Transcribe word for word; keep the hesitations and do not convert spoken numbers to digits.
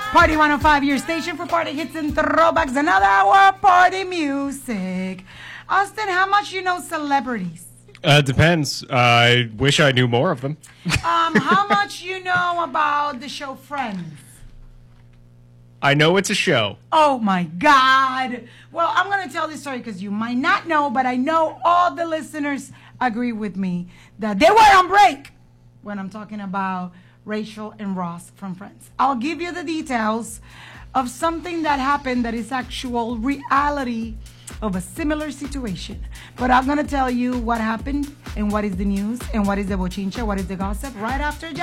Party one oh five, your station for party hits and throwbacks. Another hour of party music. Austin, how much you know celebrities? Uh, depends. Uh, I wish I knew more of them. Um, how much you know about the show Friends? I know it's a show. Oh my God. Well, I'm going to tell this story because you might not know, but I know all the listeners agree with me that they were on break when I'm talking about Rachel and Ross from Friends. I'll give you the details of something that happened that is actual reality of a similar situation. But I'm going to tell you what happened and what is the news and what is the bochincha, what is the gossip right after